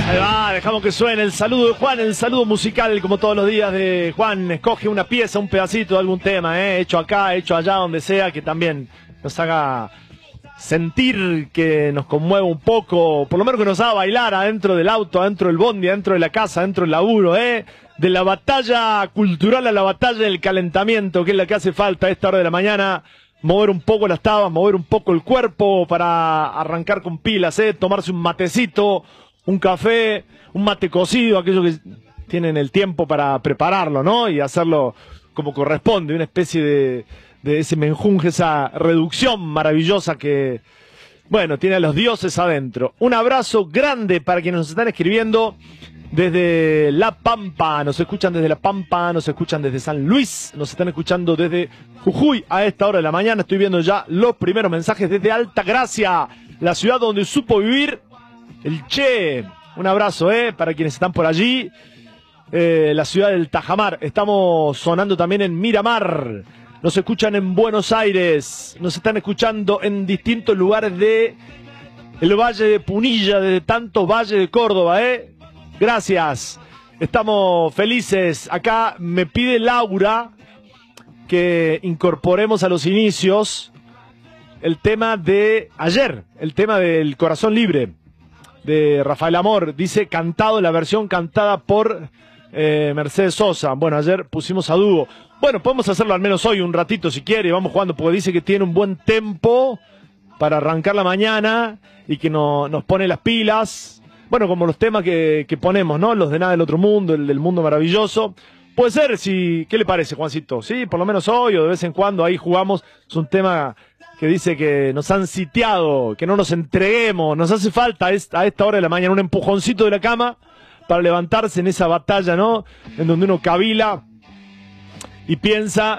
Ahí va, dejamos que suene el saludo de Juan, el saludo musical, como todos los días de Juan. Escoge una pieza, un pedacito de algún tema, hecho acá, hecho allá, donde sea, que también nos haga sentir, que nos conmueva un poco, por lo menos que nos haga bailar adentro del auto, adentro del bondi, adentro de la casa, adentro del laburo, de la batalla cultural a la batalla del calentamiento, que es la que hace falta a esta hora de la mañana. Mover un poco las tabas, mover un poco el cuerpo para arrancar con pilas, tomarse un matecito, un café, un mate cocido, aquellos que tienen el tiempo para prepararlo, ¿no? Y hacerlo como corresponde, una especie de ese menjunje, esa reducción maravillosa que, bueno, tiene a los dioses adentro. Un abrazo grande para quienes nos están escribiendo desde La Pampa, nos escuchan desde La Pampa, nos escuchan desde San Luis, nos están escuchando desde Jujuy a esta hora de la mañana. Estoy viendo ya los primeros mensajes desde Altagracia, la ciudad donde supo vivir el Che. Un abrazo, para quienes están por allí. La ciudad del Tajamar. Estamos sonando también en Miramar. Nos escuchan en Buenos Aires. Nos están escuchando en distintos lugares de el Valle de Punilla, de tantos valles de Córdoba, Gracias. Estamos felices. Acá me pide Laura que incorporemos a los inicios el tema de ayer, el tema del Corazón Libre de Rafael Amor. Dice cantado, la versión cantada por Mercedes Sosa. Bueno, ayer pusimos a dúo. Bueno, podemos hacerlo al menos hoy un ratito si quiere. Vamos jugando porque dice que tiene un buen tempo para arrancar la mañana y que nos pone las pilas. Bueno, como los temas que ponemos, ¿no? Los de Nada del Otro Mundo, el del Mundo Maravilloso. Puede ser, si, ¿qué le parece, Juancito? Sí, por lo menos hoy o de vez en cuando ahí jugamos. Es un tema que dice que nos han sitiado, que no nos entreguemos. Nos hace falta a esta hora de la mañana un empujoncito de la cama para levantarse en esa batalla, ¿no? En donde uno cavila y piensa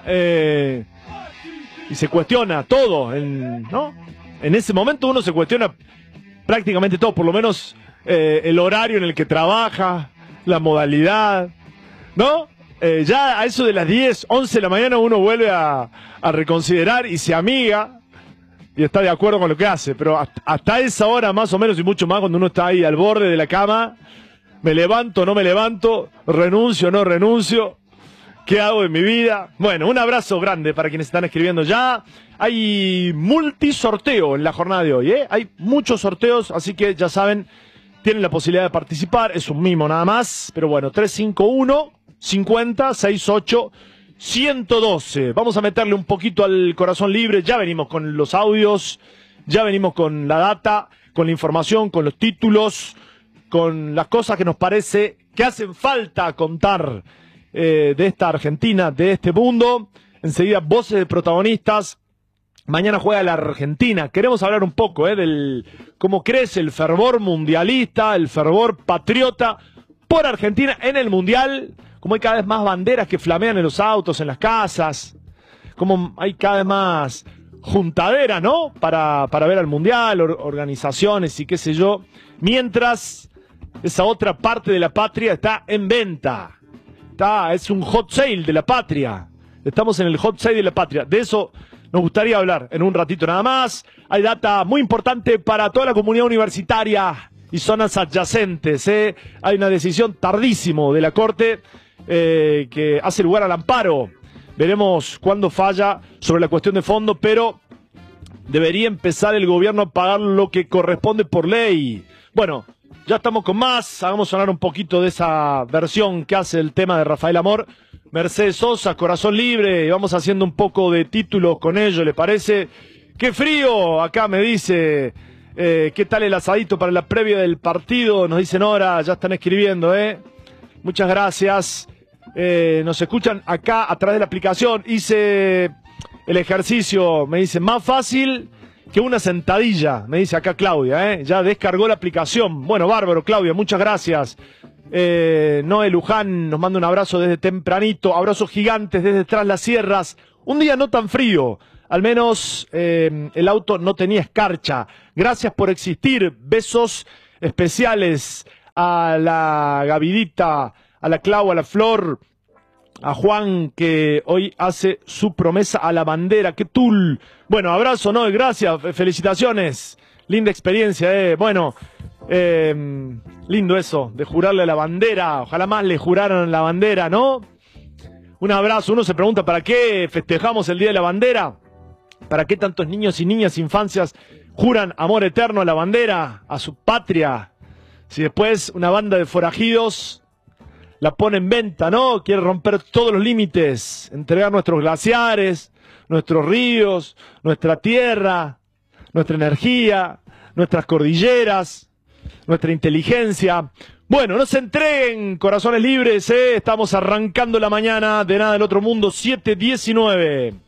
y se cuestiona todo, ¿no? En ese momento uno se cuestiona prácticamente todo, por lo menos el horario en el que trabaja, la modalidad, ¿no? Ya a eso de las 10, 11 de la mañana uno vuelve a reconsiderar y se amiga y está de acuerdo con lo que hace, pero hasta esa hora más o menos y mucho más, cuando uno está ahí al borde de la cama, me levanto, no me levanto, renuncio, no renuncio, ¿qué hago de mi vida? Bueno, un abrazo grande para quienes están escribiendo ya. Hay multisorteo en la jornada de hoy, Hay muchos sorteos, así que ya saben, tienen la posibilidad de participar, es un mimo nada más, pero bueno, 351-50-68-112. Vamos a meterle un poquito al Corazón Libre, ya venimos con los audios, ya venimos con la data, con la información, con los títulos, con las cosas que nos parece que hacen falta contar de esta Argentina, de este mundo. Enseguida, voces de protagonistas. Mañana juega la Argentina. Queremos hablar un poco del cómo crece el fervor mundialista, el fervor patriota por Argentina en el Mundial. Como hay cada vez más banderas que flamean en los autos, en las casas. Como hay cada vez más juntadera, ¿no? Para ver al Mundial, organizaciones y qué sé yo. Mientras esa otra parte de la patria está en venta. Es un hot sale de la patria. Estamos en el hot sale de la patria. De eso nos gustaría hablar en un ratito nada más. Hay data muy importante para toda la comunidad universitaria y zonas adyacentes. Hay una decisión tardísimo de la Corte que hace lugar al amparo. Veremos cuándo falla sobre la cuestión de fondo, pero debería empezar el gobierno a pagar lo que corresponde por ley. Bueno, ya estamos con más. Hagamos sonar un poquito de esa versión que hace el tema de Rafael Amor. Mercedes Sosa, Corazón Libre, y vamos haciendo un poco de títulos con ello, ¿le parece? ¡Qué frío! Acá me dice, ¿qué tal el asadito para la previa del partido? Nos dicen ahora, ya están escribiendo, Muchas gracias. Nos escuchan acá a través de la aplicación. Hice el ejercicio, me dice, más fácil que una sentadilla, me dice acá Claudia, ya descargó la aplicación. Bueno, bárbaro, Claudia, muchas gracias. Noé Luján nos manda un abrazo desde tempranito, abrazos gigantes desde Tras las Sierras. Un día no tan frío, al menos el auto no tenía escarcha. Gracias por existir, besos especiales a la Gavidita, a la Clau, a la Flor, a Juan, que hoy hace su promesa a la bandera. ¡Qué tul! Bueno, abrazo, Noé, gracias, felicitaciones. Linda experiencia, Bueno, Lindo eso, de jurarle a la bandera. Ojalá más le juraran la bandera, ¿no? Un abrazo. Uno se pregunta, ¿para qué festejamos el Día de la Bandera? ¿Para qué tantos niños y niñas, infancias, juran amor eterno a la bandera, a su patria? Si después una banda de forajidos la pone en venta, ¿no? Quiere romper todos los límites, entregar nuestros glaciares, nuestros ríos, nuestra tierra, nuestra energía, nuestras cordilleras, nuestra inteligencia. Bueno, no se entreguen, corazones libres, ¿eh? Estamos arrancando la mañana de Nada del Otro Mundo, 7:19.